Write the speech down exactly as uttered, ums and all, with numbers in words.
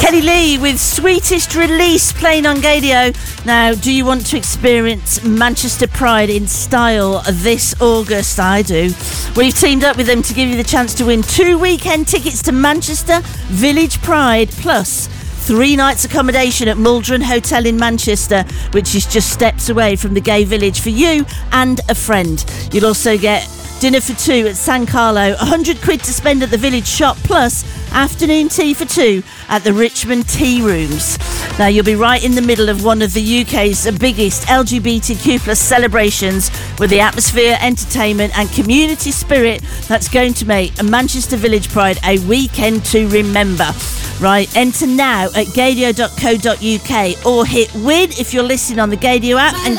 Kelly Lee with Sweetest Release playing on Gadio. Now, do you want to experience Manchester Pride in style this August? I do. We've teamed up with them to give you the chance to win two weekend tickets to Manchester Village Pride plus three nights accommodation at Muldron Hotel in Manchester, which is just steps away from the gay village for you and a friend. You'll also get dinner for two at San Carlo, one hundred quid to spend at the village shop, plus afternoon tea for two at the Richmond Tea Rooms. Now, you'll be right in the middle of one of the U K's biggest L G B T Q plus celebrations, with the atmosphere, entertainment and community spirit that's going to make a Manchester Village Pride a weekend to remember. Right, enter now at gadio dot co dot uk or hit win if you're listening on the Gadio app and